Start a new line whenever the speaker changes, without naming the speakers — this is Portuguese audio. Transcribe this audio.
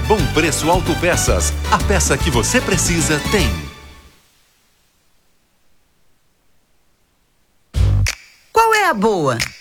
Bom Preço Autopeças. A peça que você precisa tem.
Qual é a boa?